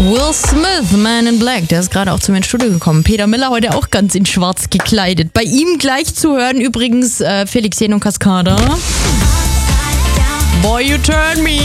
Will Smith, Man in Black, der ist gerade auch zu mir ins Studio gekommen. Peter Miller heute auch ganz in schwarz gekleidet. Bei ihm gleich zu hören übrigens Felix Jen und Cascada. Boy, you turn me.